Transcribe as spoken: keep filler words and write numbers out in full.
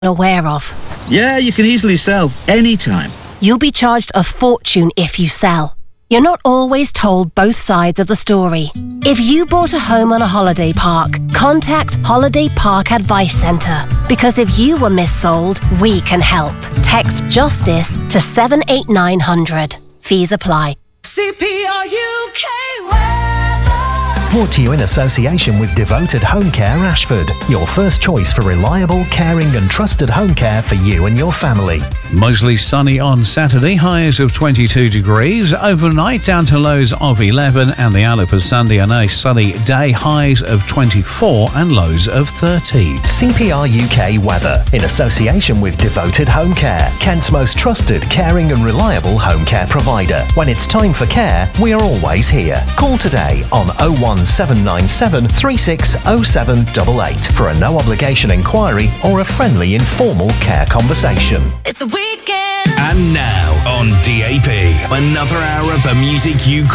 aware of. Yeah, you can easily sell anytime. You'll be charged a fortune if you sell. You're not always told both sides of the story. If you bought a home on a holiday park, contact Holiday Park Advice Centre. Because if you were missold, we can help. Text JUSTICE to seven eight nine hundred. Fees apply. C P R U K weather. Brought to you in association with Devoted Home Care Ashford, your first choice for reliable, caring and trusted home care for you and your family. Mostly sunny on Saturday, highs of twenty-two degrees. Overnight down to lows of eleven, and the outlook for Sunday a nice sunny day, highs of twenty-four and lows of thirteen. C P R U K weather in association with Devoted Home Care, Kent's most trusted, caring and reliable home care provider. When it's time for care, we are always here. Call today on oh one seven nine seven three six oh seven eight eight for a no obligation inquiry or a friendly informal care conversation. It's the weekend. And now on D A B, another hour of the music you